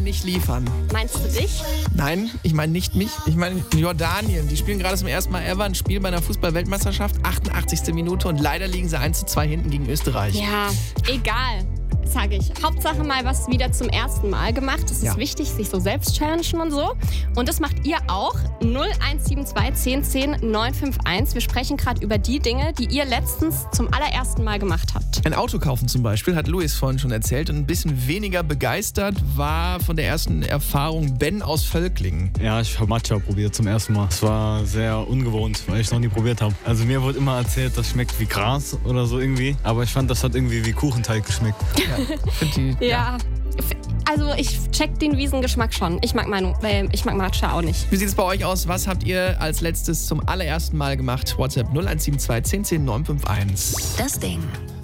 nicht liefern. Meinst du dich? Nein, ich meine nicht mich. Ich meine Jordanien. Die spielen gerade zum ersten Mal ever ein Spiel bei einer Fußball-Weltmeisterschaft. 88. Minute und leider liegen sie 1:2 hinten gegen Österreich. Ja, egal. Sage ich. Hauptsache mal was wieder zum ersten Mal gemacht. Das ist wichtig, sich so selbst challengen und so. Und das macht ihr auch. 0172 10 10 951. Wir sprechen gerade über die Dinge, die ihr letztens zum allerersten Mal gemacht habt. Ein Auto kaufen zum Beispiel, hat Luis vorhin schon erzählt. Und ein bisschen weniger begeistert war von der ersten Erfahrung Ben aus Völklingen. Ja, ich habe Matcha probiert zum ersten Mal. Es war sehr ungewohnt, weil ich es noch nie probiert habe. Also mir wurde immer erzählt, das schmeckt wie Gras oder so irgendwie. Aber ich fand, das hat irgendwie wie Kuchenteig geschmeckt. Ja. Also ich check den Wiesengeschmack schon. Ich mag Matcha auch nicht. Wie sieht es bei euch aus? Was habt ihr als letztes zum allerersten Mal gemacht? WhatsApp 0172 10 10 951. Das Ding.